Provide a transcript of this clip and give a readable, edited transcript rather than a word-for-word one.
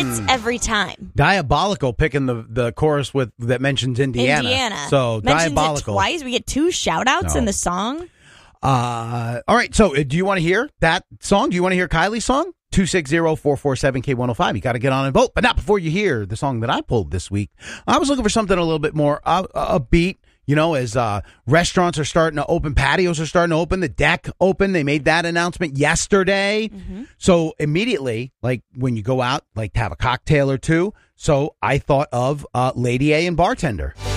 hits every time. Diabolical picking the chorus that mentions Indiana. So mentions Diabolical. It twice. We get 2 shout-outs in the song. All right. So do you want to hear that song? Do you want to hear Kylie's song? 260-447-K105. You got to get on and vote. But not before you hear the song that I pulled this week. I was looking for something a little bit more upbeat. You know, as restaurants are starting to open, patios are starting to open, the deck open. They made that announcement yesterday. Mm-hmm. So immediately, like when you go out, like to have a cocktail or two. So I thought of Lady A and Bartender.